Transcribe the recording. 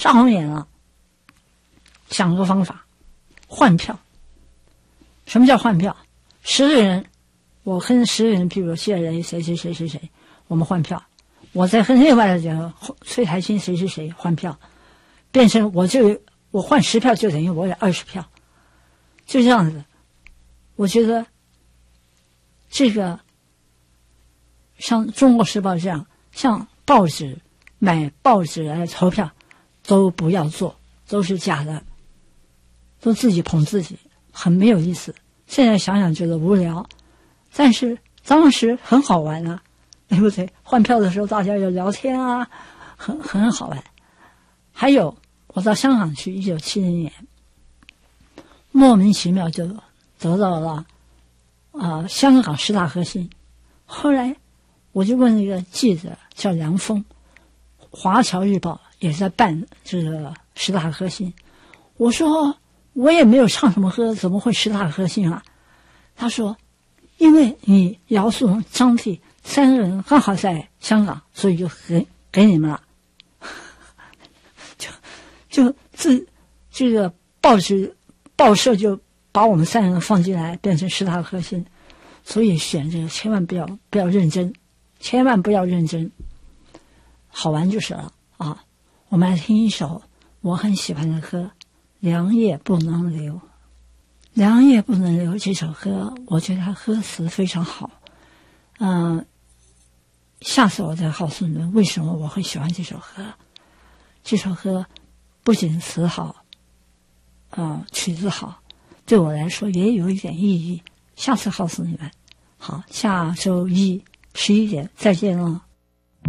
杀红眼了，想个方法，换票。什么叫换票？10个人，我跟10个人，比如谢人谁，我们换票。我再跟另外的人崔台青谁换票，变成我换10票就等于我有20票，就这样子。我觉得这个像《中国时报》这样，像报纸买报纸来投票都不要做，都是假的，都自己捧自己，很没有意思。现在想想觉得无聊，但是当时很好玩啊，对不对？换票的时候大家要聊天啊，很好玩。还有我到香港去，1970年，莫名其妙就得到了香港10大核心。后来我就问那个记者叫梁峰，华侨日报也在办这个10大核心。我说我也没有唱什么歌，怎么会10大核心啊？他说因为你姚素、张帝3个人刚好在香港，所以就给你们了。这个报社就把我们3人放进来，变成10大核心。所以选这个千万不要认真，千万不要认真，好玩就是了啊！我们来听一首我很喜欢的歌，《良夜不能留》。《良夜不能留》这首歌，我觉得它歌词非常好。下次我再告诉你们为什么我会喜欢这首歌。这首歌不仅词好，曲子好，对我来说也有一点意义。下次告诉你们。好，下周一11点再见了。